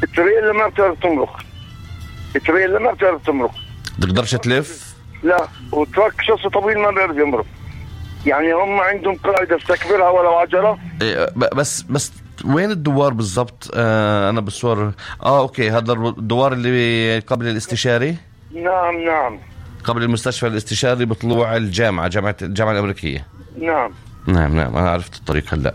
التريلا ما بتعرف تمرق، التريلا ما بتعرف تمرق، تقدرش تلف. لا، وترك شخص طويل ما بيعرف يمرق. يعني هم عندهم قاعدة استكبرها ولو عجرة. بس وين الدوار بالضبط؟ انا بالصور اوكي، هذا الدوار اللي قبل الاستشاري. نعم قبل المستشفى الاستشاري بطلوع الجامعة الأمريكية. نعم أنا عرفت الطريق هلا.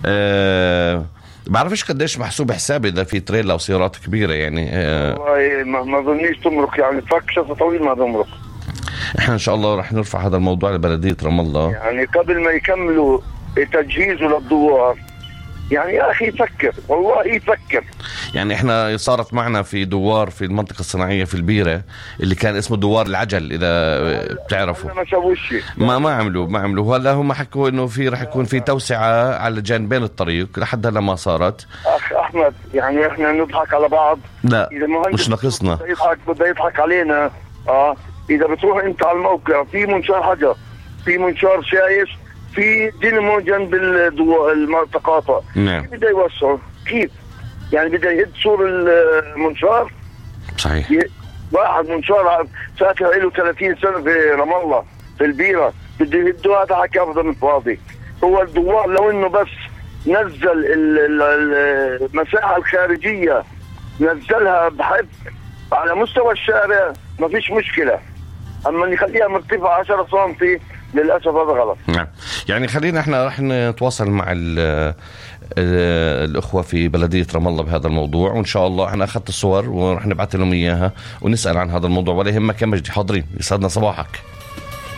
بعرفش قديش محسوب حسابي إذا في تريلا أو سيارات كبيرة يعني. والله ما ظنيش تمرق، يعني فك شخص طويل ما تمرق. احنا إن شاء الله رح نرفع هذا الموضوع لبلدية رام الله، يعني قبل ما يكملوا تجهيزه للدوار. يعني يا أخي يفكر، والله يفكر. يعني احنا صارت معنا في دوار في المنطقة الصناعية في البيرة اللي كان اسمه دوار العجل، إذا بتعرفوا. ما سووا شيء، ما عملوا هلا هم حكوا انه رح يكون في توسعة على جانبين الطريق، لحد هلا ما صارت. أخ أحمد، يعني احنا نضحك على بعض. لا مش ناقصنا. بده يضحك علينا. إذا بتروح أنت على الموقع في منشار حجر، في منشار شايش، في دينامو جنب التقاطع. نعم. بده يوسعوا كيف؟ يعني بده يهد سور المنشار. صحيح. واحد منشار فاتح له 30 سنة في رام الله في البيرة، بده يهدوا. هذا حكي أفضل من فاضي. هو الدوار لو إنه بس نزل المساحة الخارجية، نزلها بحد على مستوى الشارع ما فيش مشكلة. أما نخليها مرتفعة 10 سنتي للأسف هذا غلط. نعم. يعني خلينا احنا رح نتواصل مع الأخوة في بلدية رام الله بهذا الموضوع، وإن شاء الله أنا أخذت الصور ورح نبعث لهم إياها ونسأل عن هذا الموضوع. ولا يهمك يا مجدي، حاضرين. يسعدنا صباحك.